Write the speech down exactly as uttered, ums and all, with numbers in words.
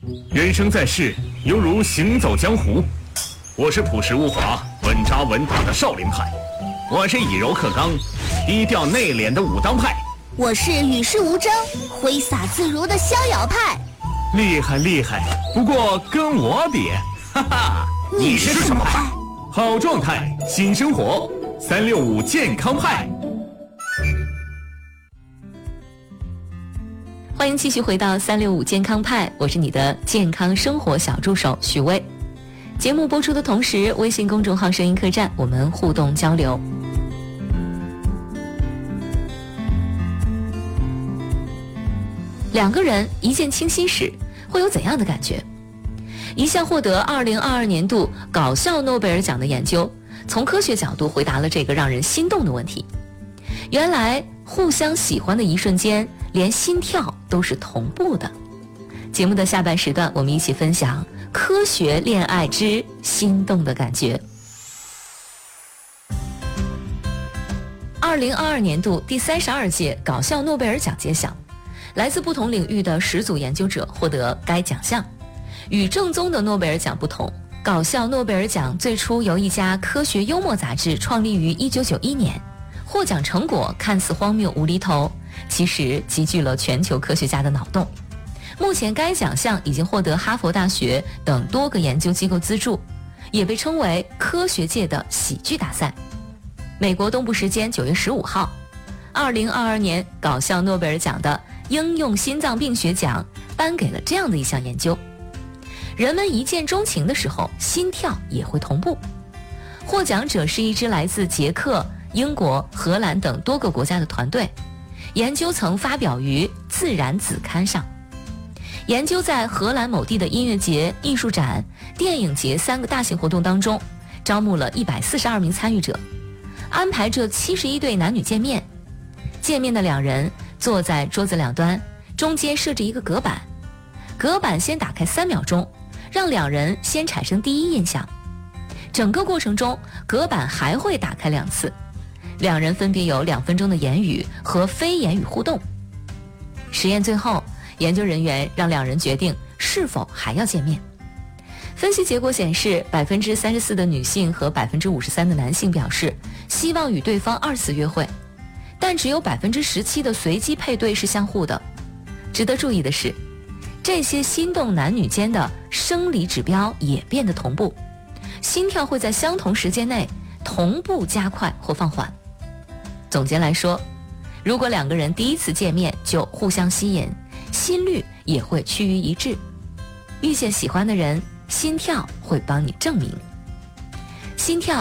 人生在世，犹如行走江湖。我是朴实无华、稳扎稳打的少林派，我是以柔克刚、低调内敛的武当派， 我是与世无争、挥洒自如的逍遥派。 厉害厉害，不过跟我比，哈哈， 你是什么派？ 好状态，新生活，三六五健康派。 欢迎继续回到三六五健康派，我是你的健康生活小助手许巍。节目播出的同时，微信公众号声音客栈我们互动交流。两个人一见倾心时会有怎样的感觉？一项获得二零二二年度搞笑诺贝尔奖的研究，从科学角度回答了这个让人心动的问题。原来互相喜欢的一瞬间，连心跳都是同步的。节目的下半时段，我们一起分享科学恋爱之心动的感觉。二零二二年度第三十二届搞笑诺贝尔奖揭晓，来自不同领域的十组研究者获得该奖项。与正宗的诺贝尔奖不同，搞笑诺贝尔奖最初由一家科学幽默杂志创立于一九九一年，获奖成果看似荒谬无厘头，其实集聚了全球科学家的脑洞。目前该奖项已经获得哈佛大学等多个研究机构资助，也被称为科学界的喜剧大赛。美国东部时间九月十五号，二零二二年搞笑诺贝尔奖的应用心脏病学奖颁给了这样的一项研究：人们一见钟情的时候，心跳也会同步。获奖者是一支来自捷克、英国、荷兰等多个国家的团队，研究曾发表于《自然》子刊上。研究在荷兰某地的音乐节、艺术展、电影节三个大型活动当中，招募了一百四十二名参与者，安排着七十一对男女见面。见面的两人坐在桌子两端，中间设置一个隔板，隔板先打开三秒钟，让两人先产生第一印象。整个过程中，隔板还会打开两次，两人分别有两分钟的言语和非言语互动。实验最后，研究人员让两人决定是否还要见面。分析结果显示， 百分之三十四 的女性和 百分之五十三 的男性表示希望与对方二次约会，但只有 百分之十七 的随机配对是相互的。值得注意的是，这些心动男女间的生理指标也变得同步，心跳会在相同时间内同步加快或放缓。总结来说，如果两个人第一次见面就互相吸引，心率也会趋于一致。遇见喜欢的人，心跳会帮你证明。心跳